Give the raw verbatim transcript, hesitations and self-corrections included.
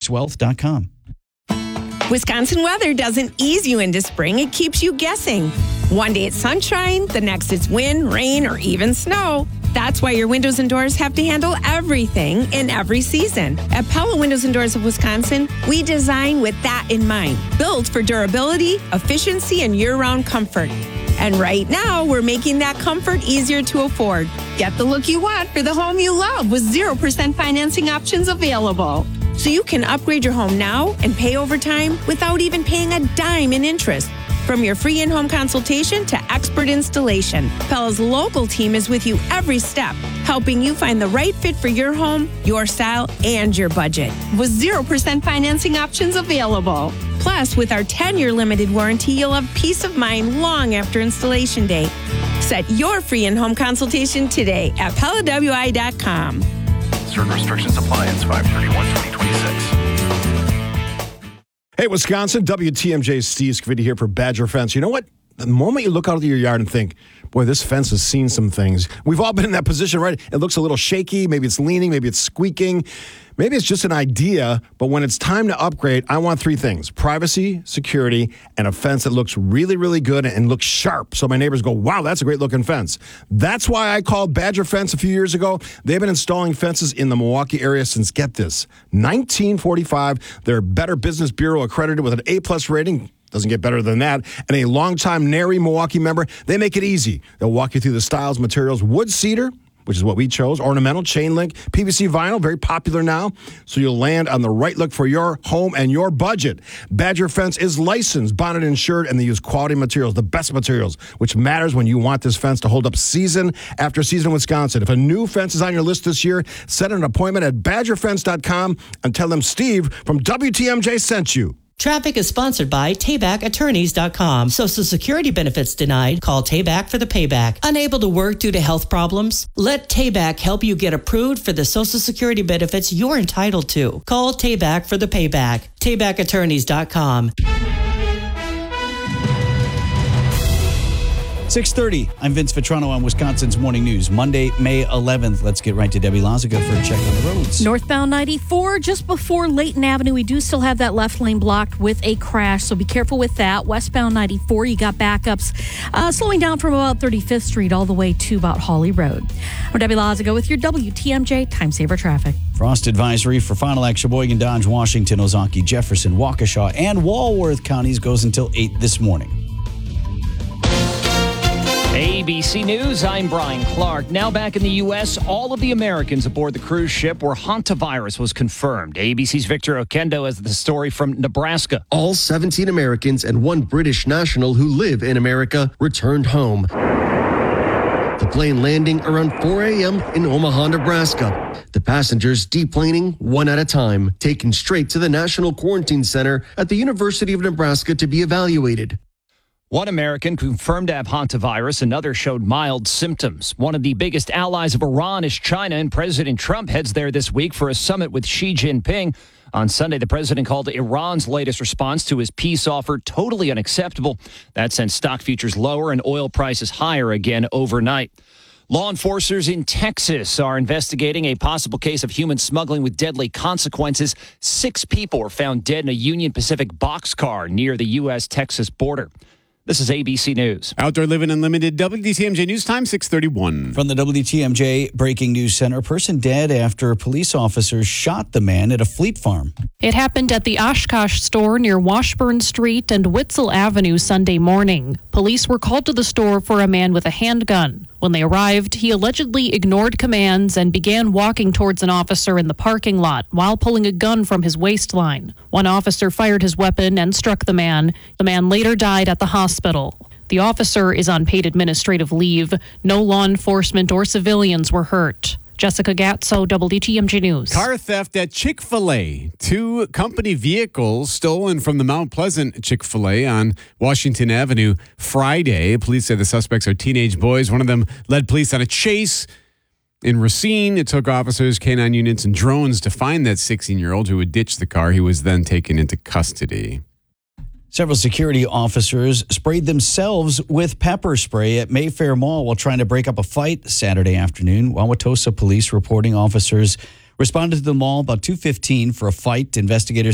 wealth dot com. Wisconsin weather doesn't ease you into spring. It keeps you guessing. One day it's sunshine, the next it's wind, rain, or even snow. That's why your windows and doors have to handle everything in every season. At Pella Windows and Doors of Wisconsin, we design with that in mind. Built for durability, efficiency, and year-round comfort. And right now, we're making that comfort easier to afford. Get the look you want for the home you love with zero percent financing options available. So you can upgrade your home now and pay over time without even paying a dime in interest. From your free in-home consultation to expert installation, Pella's local team is with you every step, helping you find the right fit for your home, your style, and your budget. With zero percent financing options available. Plus, with our ten-year limited warranty, you'll have peace of mind long after installation date. Set your free in-home consultation today at Pella W I dot com. Certain restrictions apply. It's five thirty-one twenty twenty-six. Hey, Wisconsin, W T M J Steve Scavidi here for Badger Fence. You know what? The moment you look out of your yard and think, boy, this fence has seen some things. We've all been in that position, right? It looks a little shaky. Maybe it's leaning. Maybe it's squeaking. Maybe it's just an idea. But when it's time to upgrade, I want three things: privacy, security, and a fence that looks really, really good and looks sharp. So my neighbors go, wow, that's a great looking fence. That's why I called Badger Fence a few years ago. They've been installing fences in the Milwaukee area since, get this, nineteen forty-five. They're Better Business Bureau accredited with an A-plus rating. Doesn't get better than that. And a longtime N A R I Milwaukee member. They make it easy. They'll walk you through the styles, materials, wood cedar, which is what we chose, ornamental, chain link, P V C vinyl, very popular now. So you'll land on the right look for your home and your budget. Badger Fence is licensed, bonded, insured, and they use quality materials, the best materials, which matters when you want this fence to hold up season after season in Wisconsin. If a new fence is on your list this year, set an appointment at badger fence dot com and tell them Steve from W T M J sent you. Traffic is sponsored by Tayback Attorneys dot com. Social Security benefits denied? Call Tayback for the payback. Unable to work due to health problems? Let Tayback help you get approved for the Social Security benefits you're entitled to. Call Tayback for the payback. Tayback Attorneys dot com. six thirty, I'm Vince Vitrano on Wisconsin's Morning News. Monday, May eleventh. Let's get right to Debbie Lazaga for a check on the roads. Northbound ninety-four, just before Layton Avenue, we do still have that left lane blocked with a crash, so be careful with that. Westbound ninety-four, you got backups uh, slowing down from about thirty-fifth Street all the way to about Hawley Road. I'm Debbie Lazaga with your W T M J Time Saver Traffic. Frost advisory for Fond du Lac, Sheboygan, Dodge, Washington, Ozaukee, Jefferson, Waukesha, and Walworth counties goes until eight this morning. A B C News, I'm Brian Clark. Now back in the U S, all of the Americans aboard the cruise ship where hantavirus was confirmed. A B C's Victor Okendo has the story from Nebraska. All seventeen Americans and one British national who live in America returned home. The plane landing around four a.m. in Omaha, Nebraska. The passengers deplaning one at a time, taken straight to the National Quarantine Center at the University of Nebraska to be evaluated. One American confirmed to have hantavirus, another showed mild symptoms. One of the biggest allies of Iran is China, and President Trump heads there this week for a summit with Xi Jinping. On Sunday, the president called Iran's latest response to his peace offer totally unacceptable. That sent stock futures lower and oil prices higher again overnight. Law enforcers in Texas are investigating a possible case of human smuggling with deadly consequences. Six people were found dead in a Union Pacific boxcar near the U S Texas border. This is A B C News. Outdoor Living Unlimited, W T M J News Time, six thirty-one. From the W T M J Breaking News Center, a person dead after police officers shot the man at a Fleet Farm. It happened at the Oshkosh store near Washburn Street and Witzel Avenue Sunday morning. Police were called to the store for a man with a handgun. When they arrived, he allegedly ignored commands and began walking towards an officer in the parking lot while pulling a gun from his waistline. One officer fired his weapon and struck the man. The man later died at the hospital. The officer is on paid administrative leave. No law enforcement or civilians were hurt. Jessica Gatso, W T M J News. Car theft at Chick-fil-A. Two company vehicles stolen from the Mount Pleasant Chick-fil-A on Washington Avenue Friday. Police say the suspects are teenage boys. One of them led police on a chase in Racine. It took officers, canine units, and drones to find that sixteen-year-old who had ditched the car. He was then taken into custody. Several security officers sprayed themselves with pepper spray at Mayfair Mall while trying to break up a fight Saturday afternoon. Wauwatosa police reporting officers Responded to the mall about two fifteen for a fight. Investigators